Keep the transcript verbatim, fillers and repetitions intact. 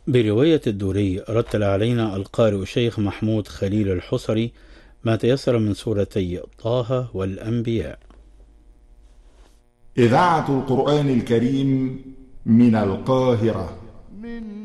برواية الدوري رتل علينا القارئ الشيخ محمود خليل الحصري ما تيسر من سورتي طه والأنبياء. إذاعة القرآن الكريم من القاهرة.